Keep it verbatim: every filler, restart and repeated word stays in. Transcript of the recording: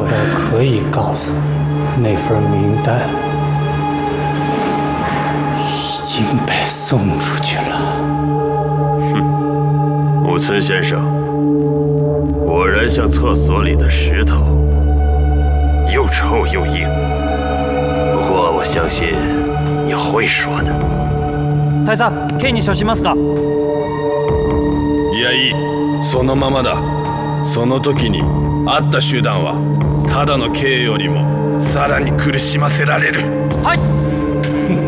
我可以告诉你，那份名单已经被送出去了。 哼，木村先生，果然像厕所里的石头，又臭又硬。不过我相信你会说的。 大佐、K に処しますか？ いやいい、そのままだ。その時にあった手段はただの刑よりもさらに苦しませられる。 はい。